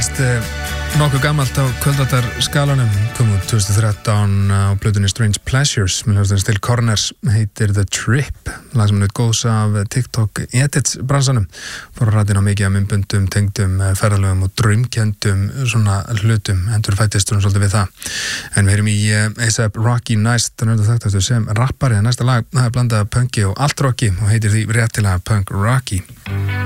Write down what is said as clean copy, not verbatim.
Nokkuð gammalt á kvöldatar skalanum, kom út 2013 á plötunni Strange Pleasures, með hljóðstöðin Still Corners, heitir The Trip, lag sem naut góðs af TikTok edits bransanum, fór að rætina mikið af myndböndum, tengdum ferðalögum og draumkendum svona hlutum, endur fættist hún svolítið við það. En við erum í A$AP Rocky næst, þannig að þetta sem rappari, næsta lag, það er blandað punki og alt rocki og heitir því réttilega Punk Rocky.